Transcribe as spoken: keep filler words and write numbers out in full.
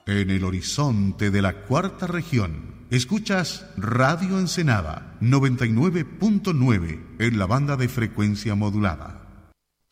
En el horizonte de la cuarta región, escuchas Radio Ensenada noventa y nueve punto nueve en la banda de frecuencia modulada.